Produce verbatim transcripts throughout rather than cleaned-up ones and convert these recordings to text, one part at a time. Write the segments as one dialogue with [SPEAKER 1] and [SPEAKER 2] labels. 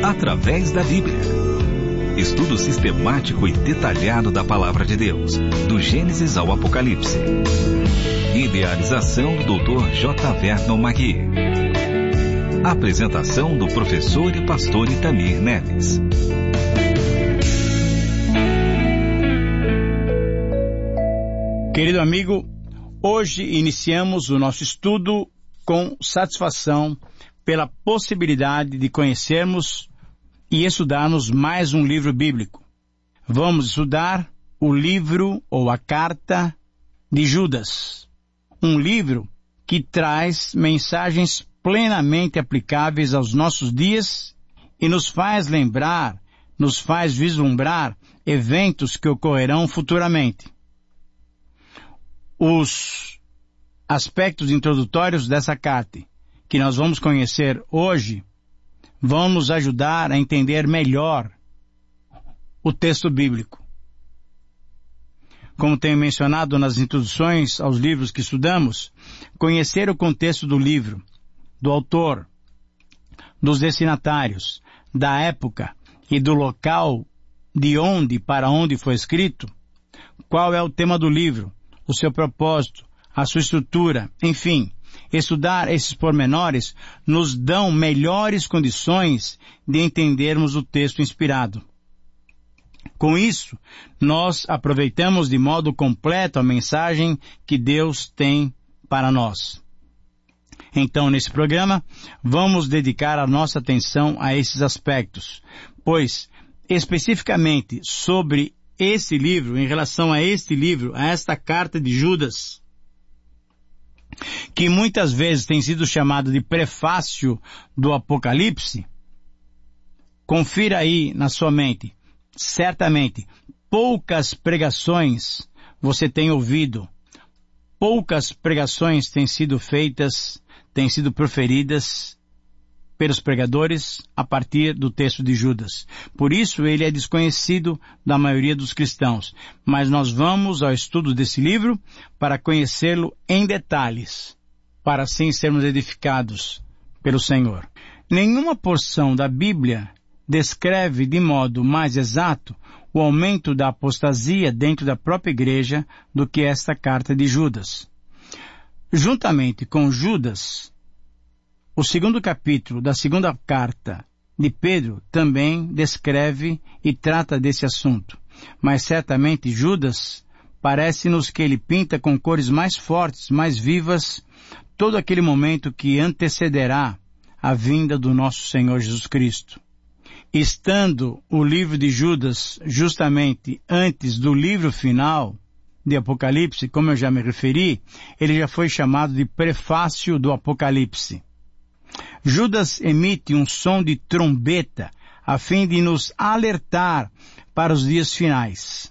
[SPEAKER 1] através da Bíblia. Estudo sistemático e detalhado da Palavra de Deus, do Gênesis ao Apocalipse. Idealização do doutor J. Vernon Magui. Apresentação do professor e pastor Itamir Neves.
[SPEAKER 2] Querido amigo, hoje iniciamos o nosso estudo com satisfação pela possibilidade de conhecermos e estudarmos mais um livro bíblico. Vamos estudar o livro ou a carta de Judas. Um livro que traz mensagens plenamente aplicáveis aos nossos dias e nos faz lembrar, nos faz vislumbrar eventos que ocorrerão futuramente. Os aspectos introdutórios dessa carta, que nós vamos conhecer hoje, vão nos ajudar a entender melhor o texto bíblico. Como tenho mencionado nas introduções aos livros que estudamos, conhecer o contexto do livro, do autor, dos destinatários, da época e do local de onde para onde foi escrito, qual é o tema do livro, o seu propósito, a sua estrutura, enfim, estudar esses pormenores nos dão melhores condições de entendermos o texto inspirado. Com isso, nós aproveitamos de modo completo a mensagem que Deus tem para nós. Então, nesse programa, vamos dedicar a nossa atenção a esses aspectos, pois, especificamente sobre esse livro, em relação a este livro, a esta carta de Judas, que muitas vezes tem sido chamado de prefácio do Apocalipse, confira aí na sua mente. Certamente, poucas pregações você tem ouvido, poucas pregações têm sido feitas, têm sido proferidas pelos pregadores a partir do texto de Judas. Por isso ele é desconhecido da maioria dos cristãos. Mas nós vamos ao estudo desse livro para conhecê-lo em detalhes, para assim sermos edificados pelo Senhor. Nenhuma porção da Bíblia descreve de modo mais exato o aumento da apostasia dentro da própria igreja do que esta carta de Judas. Juntamente com Judas, o segundo capítulo da segunda carta de Pedro também descreve e trata desse assunto. Mas certamente Judas parece-nos que ele pinta com cores mais fortes, mais vivas, todo aquele momento que antecederá a vinda do nosso Senhor Jesus Cristo. Estando o livro de Judas justamente antes do livro final de Apocalipse, como eu já me referi, ele já foi chamado de prefácio do Apocalipse. Judas emite um som de trombeta a fim de nos alertar para os dias finais.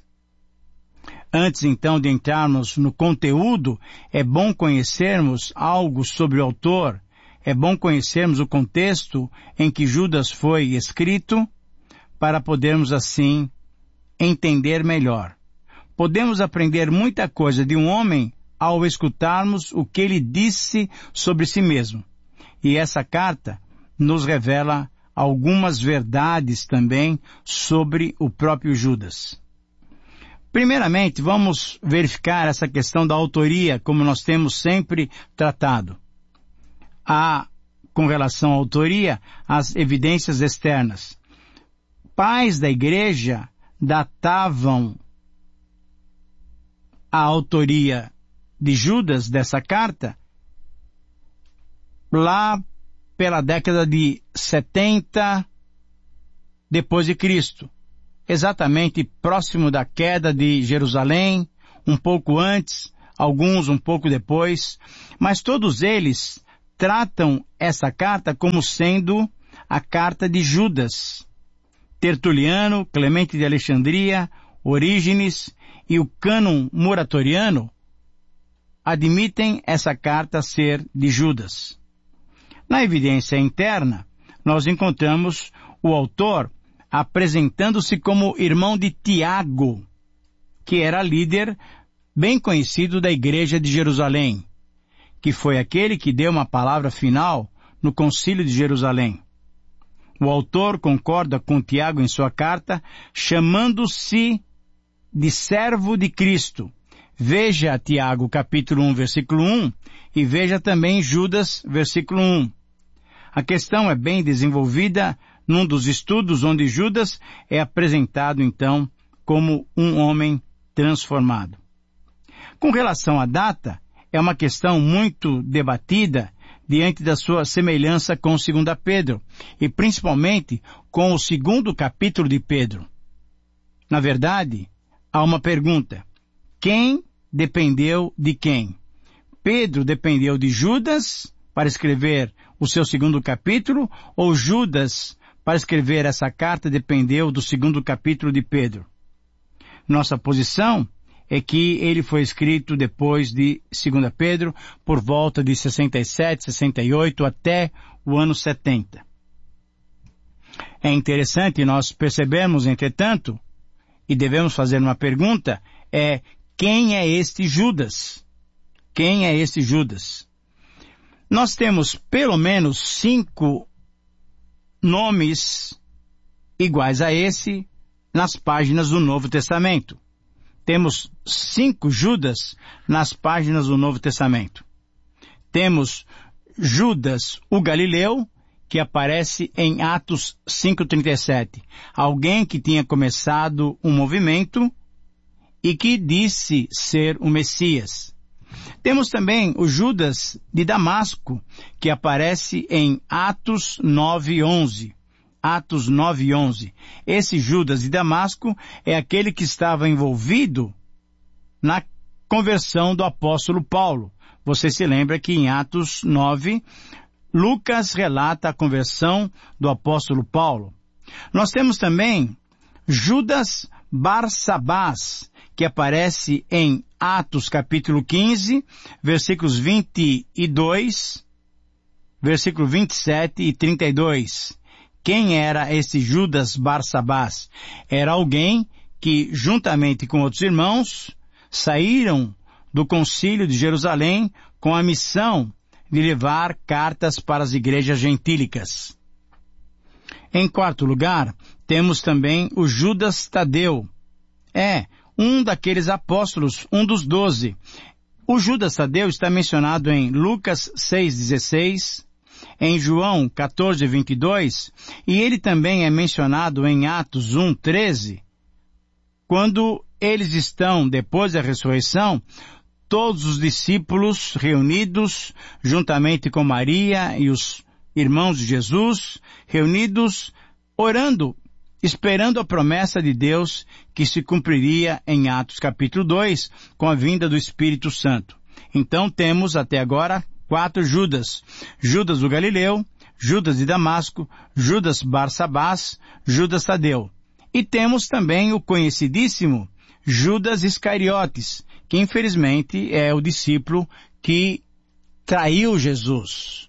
[SPEAKER 2] Antes então de entrarmos no conteúdo, é bom conhecermos algo sobre o autor, é bom conhecermos o contexto em que Judas foi escrito, para podermos assim entender melhor. Podemos aprender muita coisa de um homem ao escutarmos o que ele disse sobre si mesmo. E essa carta nos revela algumas verdades também sobre o próprio Judas. Primeiramente, vamos verificar essa questão da autoria, como nós temos sempre tratado. Há, com relação à autoria, as evidências externas. Pais da igreja datavam a autoria de Judas, dessa carta, lá pela década de setenta depois de Cristo, exatamente próximo da queda de Jerusalém, um pouco antes, alguns um pouco depois, mas todos eles tratam essa carta como sendo a carta de Judas. Tertuliano, Clemente de Alexandria, Orígenes e o cânon muratoriano admitem essa carta ser de Judas. Na evidência interna, nós encontramos o autor apresentando-se como irmão de Tiago, que era líder bem conhecido da igreja de Jerusalém, que foi aquele que deu uma palavra final no concílio de Jerusalém. O autor concorda com Tiago em sua carta, chamando-se de servo de Cristo. Veja Tiago capítulo um, versículo um, e veja também Judas, versículo um. A questão é bem desenvolvida num dos estudos onde Judas é apresentado, então, como um homem transformado. Com relação à data, é uma questão muito debatida diante da sua semelhança com Segunda Pedro, e principalmente com o segundo capítulo de Pedro. Na verdade, há uma pergunta: quem dependeu de quem? Pedro dependeu de Judas para escrever o seu segundo capítulo, ou Judas, para escrever essa carta, dependeu do segundo capítulo de Pedro? Nossa posição é que ele foi escrito depois de Segunda Pedro, por volta de sessenta e sete, sessenta e oito, até o ano setenta. É interessante nós percebermos, entretanto, e devemos fazer uma pergunta, é: quem é este Judas? Quem é este Judas? Nós temos pelo menos cinco nomes iguais a esse nas páginas do Novo Testamento. Temos cinco Judas nas páginas do Novo Testamento. Temos Judas o Galileu, que aparece em Atos cinco, trinta e sete. Alguém que tinha começado um movimento e que disse ser o Messias. Temos também o Judas de Damasco, que aparece em Atos nove, onze. Atos nove, onze. Esse Judas de Damasco é aquele que estava envolvido na conversão do apóstolo Paulo. Você se lembra que em Atos nove, Lucas relata a conversão do apóstolo Paulo. Nós temos também Judas Barsabás, que aparece em Atos capítulo quinze, versículos vinte e dois, versículo vinte e sete e trinta e dois. Quem era esse Judas Barsabás? Era alguém que, juntamente com outros irmãos, saíram do concílio de Jerusalém com a missão de levar cartas para as igrejas gentílicas. Em quarto lugar, temos também o Judas Tadeu. É um daqueles apóstolos, um dos doze. O Judas Tadeu está mencionado em Lucas seis, dezesseis, em João quatorze, vinte e dois, e ele também é mencionado em Atos um, treze, quando eles estão, depois da ressurreição, todos os discípulos reunidos, juntamente com Maria e os irmãos de Jesus, reunidos, orando, esperando a promessa de Deus que se cumpriria em Atos capítulo dois, com a vinda do Espírito Santo. Então temos até agora quatro Judas: Judas o Galileu, Judas de Damasco, Judas Barsabás, Judas Tadeu. E temos também o conhecidíssimo Judas Iscariotes, que infelizmente é o discípulo que traiu Jesus.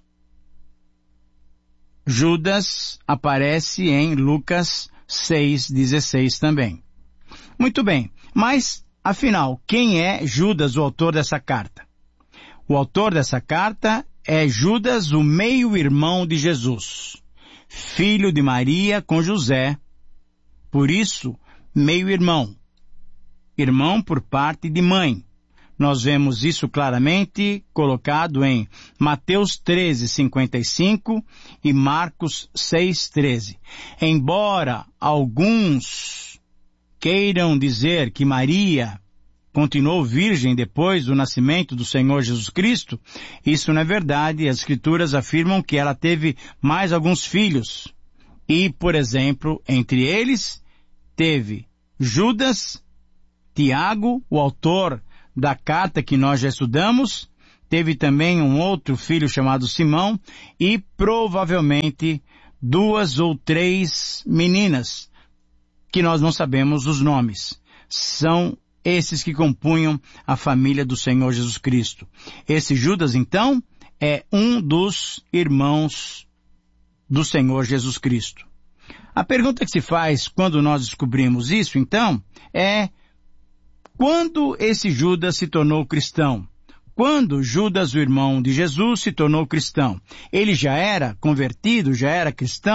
[SPEAKER 2] Judas aparece em Lucas seis, dezesseis também. Muito bem, mas afinal, quem é Judas, o autor dessa carta? O autor dessa carta é Judas, o meio-irmão de Jesus, filho de Maria com José, por isso, meio-irmão, irmão por parte de mãe. Nós vemos isso claramente colocado em Mateus treze, cinquenta e cinco e Marcos seis, treze. Embora alguns queiram dizer que Maria continuou virgem depois do nascimento do Senhor Jesus Cristo, isso não é verdade. As Escrituras afirmam que ela teve mais alguns filhos. E, por exemplo, entre eles, teve Judas, Tiago, o autor da carta que nós já estudamos, teve também um outro filho chamado Simão, e provavelmente duas ou três meninas, que nós não sabemos os nomes. São esses que compunham a família do Senhor Jesus Cristo. Esse Judas, então, é um dos irmãos do Senhor Jesus Cristo. A pergunta que se faz quando nós descobrimos isso, então, é: quando esse Judas se tornou cristão? Quando Judas, o irmão de Jesus, se tornou cristão? Ele já era convertido, já era cristão?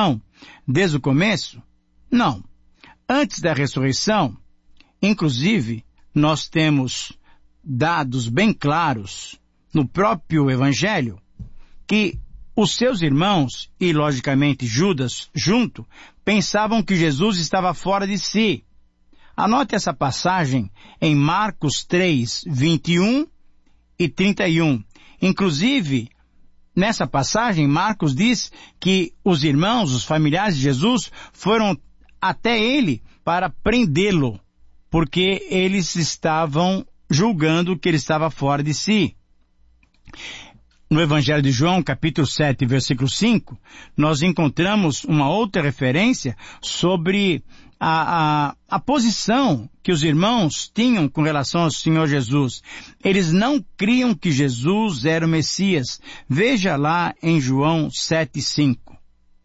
[SPEAKER 2] desde o começo? Não. Antes da ressurreição, inclusive, nós temos dados bem claros no próprio Evangelho que os seus irmãos, e logicamente Judas junto, pensavam que Jesus estava fora de si. Anote essa passagem em Marcos três, vinte e um e trinta e um. Inclusive, nessa passagem, Marcos diz que os irmãos, os familiares de Jesus, foram até ele para prendê-lo, porque eles estavam julgando que ele estava fora de si. No Evangelho de João, capítulo sete, versículo cinco, nós encontramos uma outra referência sobre a, a, a posição que os irmãos tinham com relação ao Senhor Jesus. Eles não criam que Jesus era o Messias. Veja lá em João sete, cinco.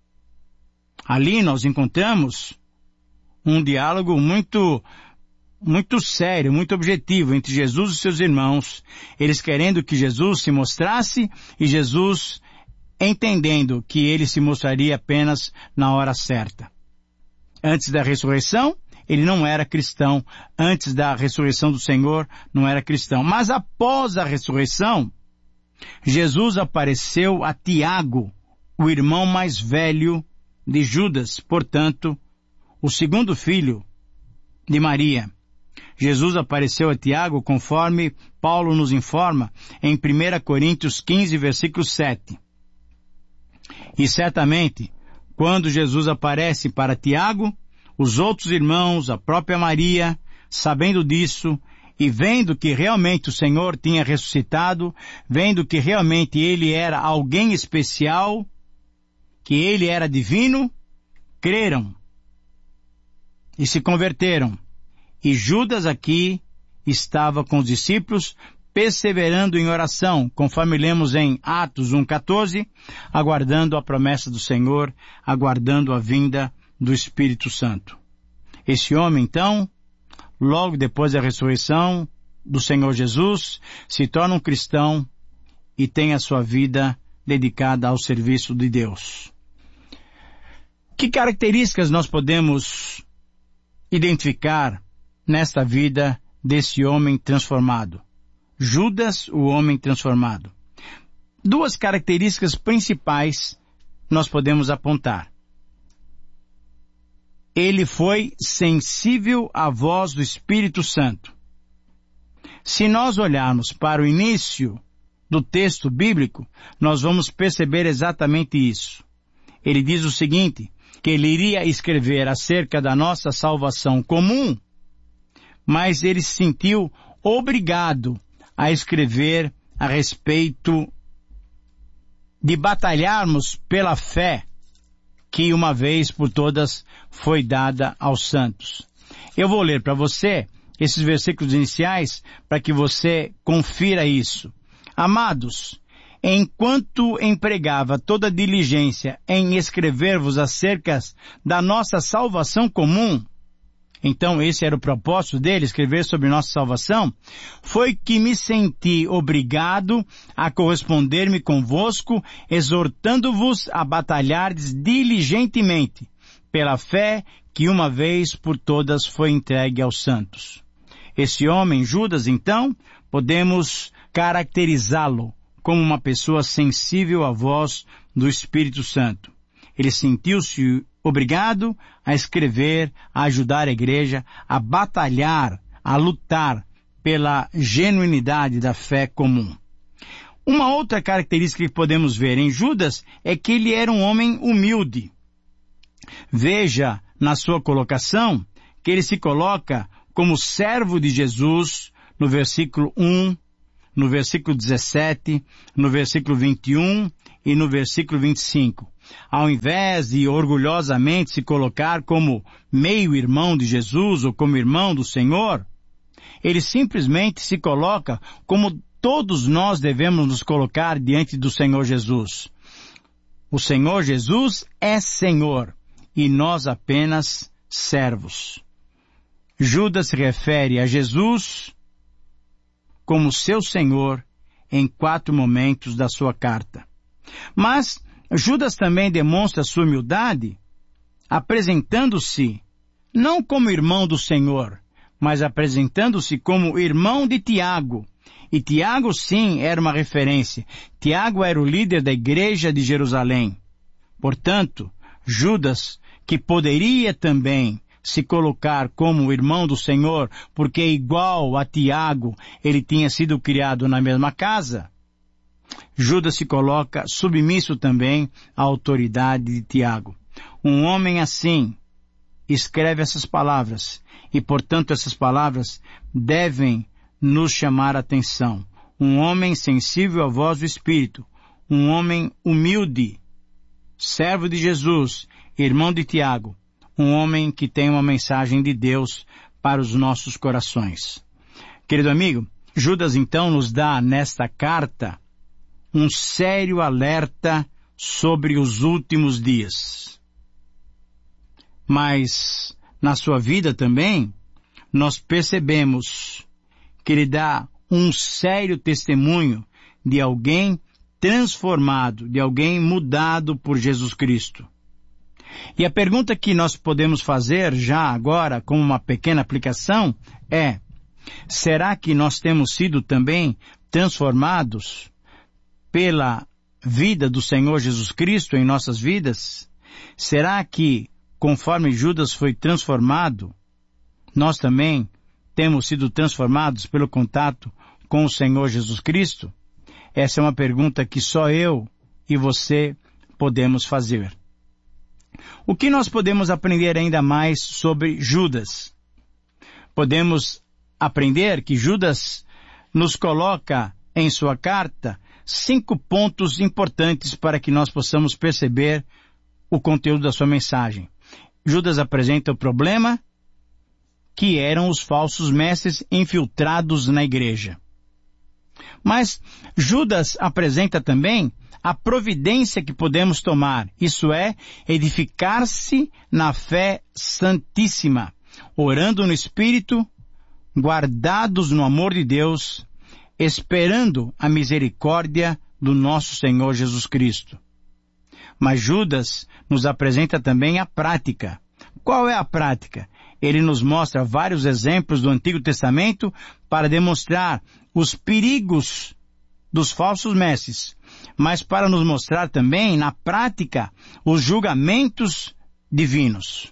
[SPEAKER 2] Ali nós encontramos um diálogo muito muito sério, muito objetivo entre Jesus e seus irmãos, eles querendo que Jesus se mostrasse e Jesus entendendo que ele se mostraria apenas na hora certa. Antes da ressurreição, ele não era cristão. Antes da ressurreição do Senhor, não era cristão. Mas após a ressurreição, Jesus apareceu a Tiago, o irmão mais velho de Judas, portanto, o segundo filho de Maria. Jesus apareceu a Tiago, conforme Paulo nos informa em primeira Coríntios quinze, versículo sete. E certamente, quando Jesus aparece para Tiago, os outros irmãos, a própria Maria, sabendo disso e vendo que realmente o Senhor tinha ressuscitado, vendo que realmente ele era alguém especial, que ele era divino, creram e se converteram. E Judas aqui estava com os discípulos, perseverando em oração, conforme lemos em Atos um, quatorze, aguardando a promessa do Senhor, aguardando a vinda do Espírito Santo. Esse homem, então, logo depois da ressurreição do Senhor Jesus, se torna um cristão e tem a sua vida dedicada ao serviço de Deus. Que características nós podemos identificar nesta vida desse homem transformado? Judas, o homem transformado. Duas características principais nós podemos apontar. Ele foi sensível à voz do Espírito Santo. Se nós olharmos para o início do texto bíblico, nós vamos perceber exatamente isso. Ele diz o seguinte, que ele iria escrever acerca da nossa salvação comum, mas ele se sentiu obrigado a escrever a respeito de batalharmos pela fé que uma vez por todas foi dada aos santos. Eu vou ler para você esses versículos iniciais para que você confira isso. Amados, enquanto empregava toda diligência em escrever-vos acerca da nossa salvação comum, então esse era o propósito dele, escrever sobre nossa salvação, foi que me senti obrigado a corresponder-me convosco, exortando-vos a batalhardes diligentemente, pela fé que uma vez por todas foi entregue aos santos. Esse homem, Judas, então, podemos caracterizá-lo como uma pessoa sensível à voz do Espírito Santo. Ele sentiu-se obrigado a escrever, a ajudar a igreja, a batalhar, a lutar pela genuinidade da fé comum. Uma outra característica que podemos ver em Judas é que ele era um homem humilde. Veja na sua colocação que ele se coloca como servo de Jesus no versículo um, no versículo dezessete, no versículo vinte e um e no versículo vinte e cinco. Ao invés de orgulhosamente se colocar como meio-irmão de Jesus ou como irmão do Senhor, ele simplesmente se coloca como todos nós devemos nos colocar diante do Senhor Jesus. O Senhor Jesus é Senhor e nós apenas servos. Judas se refere a Jesus como seu Senhor em quatro momentos da sua carta. Mas Judas também demonstra sua humildade apresentando-se não como irmão do Senhor, mas apresentando-se como irmão de Tiago. E Tiago, sim, era uma referência. Tiago era o líder da igreja de Jerusalém. Portanto, Judas, que poderia também se colocar como irmão do Senhor, porque igual a Tiago, ele tinha sido criado na mesma casa, Judas se coloca submisso também à autoridade de Tiago. Um homem assim escreve essas palavras, e portanto essas palavras devem nos chamar a atenção. Um homem sensível à voz do Espírito, um homem humilde, servo de Jesus, irmão de Tiago, um homem que tem uma mensagem de Deus para os nossos corações. Querido amigo, Judas então nos dá nesta carta um sério alerta sobre os últimos dias. Mas na sua vida também, nós percebemos que ele dá um sério testemunho de alguém transformado, de alguém mudado por Jesus Cristo. E a pergunta que nós podemos fazer já agora, como uma pequena aplicação, é: será que nós temos sido também transformados pela vida do Senhor Jesus Cristo em nossas vidas? Será que, conforme Judas foi transformado, nós também temos sido transformados pelo contato com o Senhor Jesus Cristo? Essa é uma pergunta que só eu e você podemos fazer. O que nós podemos aprender ainda mais sobre Judas? Podemos aprender que Judas nos coloca em sua carta cinco pontos importantes para que nós possamos perceber o conteúdo da sua mensagem. Judas apresenta o problema, que eram os falsos mestres infiltrados na igreja. Mas Judas apresenta também a providência que podemos tomar, isso é, edificar-se na fé santíssima, orando no Espírito, guardados no amor de Deus, esperando a misericórdia do nosso Senhor Jesus Cristo. Mas Judas nos apresenta também a prática. Qual é a prática? Ele nos mostra vários exemplos do Antigo Testamento para demonstrar os perigos dos falsos mestres, mas para nos mostrar também, na prática, os julgamentos divinos.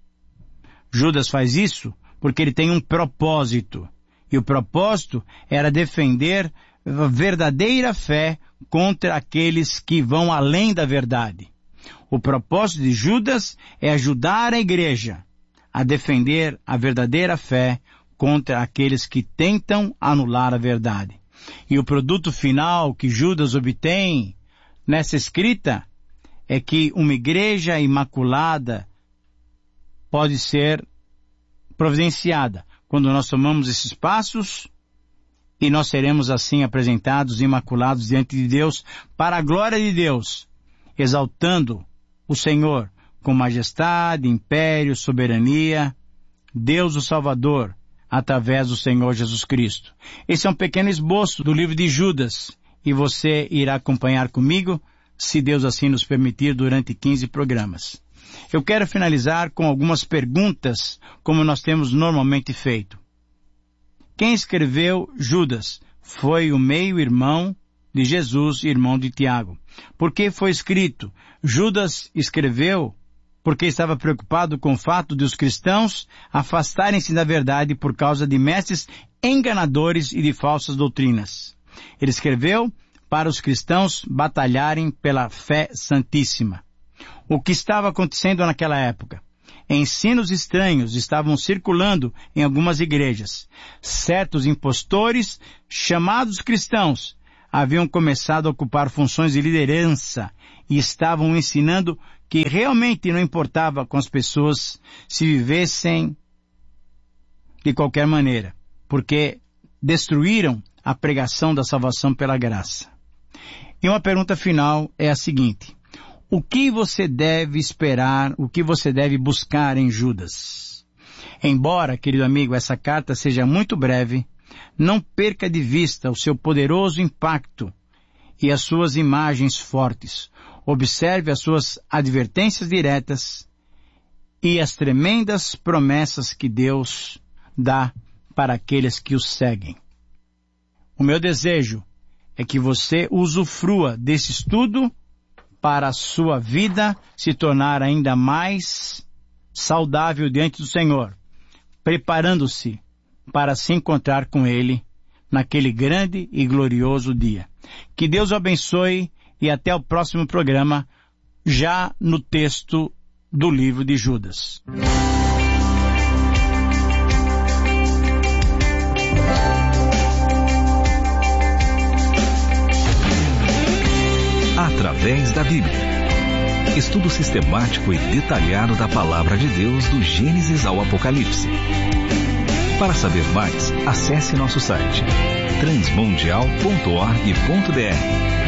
[SPEAKER 2] Judas faz isso porque ele tem um propósito, e o propósito era defender a verdadeira fé contra aqueles que vão além da verdade. O propósito de Judas é ajudar a igreja a defender a verdadeira fé contra aqueles que tentam anular a verdade. E o produto final que Judas obtém nessa escrita é que uma igreja imaculada pode ser providenciada quando nós tomamos esses passos, e nós seremos assim apresentados imaculados diante de Deus para a glória de Deus, exaltando o Senhor com majestade, império, soberania, Deus o Salvador, através do Senhor Jesus Cristo. Esse é um pequeno esboço do livro de Judas, e você irá acompanhar comigo, se Deus assim nos permitir, durante quinze programas. Eu quero finalizar com algumas perguntas, como nós temos normalmente feito. Quem escreveu Judas? Foi o meio-irmão de Jesus, irmão de Tiago. Por que foi escrito? Judas escreveu porque estava preocupado com o fato de os cristãos afastarem-se da verdade por causa de mestres enganadores e de falsas doutrinas. Ele escreveu para os cristãos batalharem pela fé santíssima. O que estava acontecendo naquela época? Ensinos estranhos estavam circulando em algumas igrejas. Certos impostores, chamados cristãos, haviam começado a ocupar funções de liderança e estavam ensinando que realmente não importava com as pessoas se vivessem de qualquer maneira, porque destruíram a pregação da salvação pela graça. E uma pergunta final é a seguinte: o que você deve esperar, o que você deve buscar em Judas? Embora, querido amigo, essa carta seja muito breve, não perca de vista o seu poderoso impacto e as suas imagens fortes. Observe as suas advertências diretas e as tremendas promessas que Deus dá para aqueles que o seguem. O meu desejo é que você usufrua desse estudo para a sua vida se tornar ainda mais saudável diante do Senhor, preparando-se para se encontrar com Ele naquele grande e glorioso dia. Que Deus o abençoe e até o próximo programa, já no texto do livro de Judas.
[SPEAKER 1] Através da Bíblia. Estudo sistemático e detalhado da Palavra de Deus do Gênesis ao Apocalipse. Para saber mais, acesse nosso site transmundial ponto org ponto br.